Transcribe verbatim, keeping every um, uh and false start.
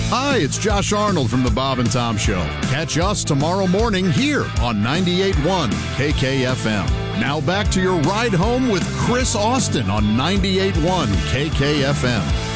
Hi, it's Josh Arnold from the Bob and Tom Show. Catch us tomorrow morning here on ninety-eight point one K K F M. Now back to your ride home with Chris Austin on ninety-eight point one K K F M.